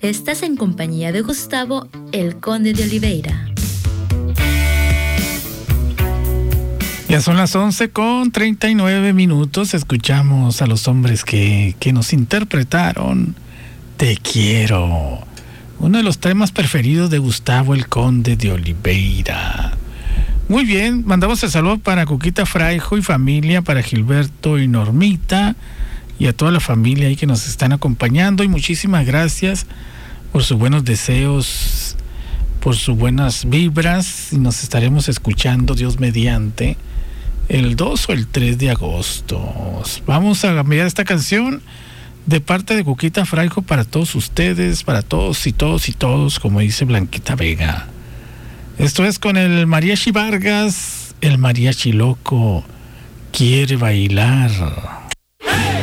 Estás en compañía de Gustavo, el Conde de Oliveira. Ya son las 11:39. Escuchamos a los hombres que nos interpretaron Te quiero, uno de los temas preferidos de Gustavo, el Conde de Oliveira. Muy bien, mandamos el saludo para Cuquita Fraijo y familia, para Gilberto y Normita y a toda la familia ahí que nos están acompañando, y muchísimas gracias por sus buenos deseos, por sus buenas vibras, y nos estaremos escuchando, Dios mediante, el 2 o el 3 de agosto. Vamos a cambiar esta canción de parte de Cuquita Fraijo para todos ustedes, para todos y todos y todos, como dice Blanquita Vega. Esto es con el Mariachi Vargas, el mariachi loco quiere bailar.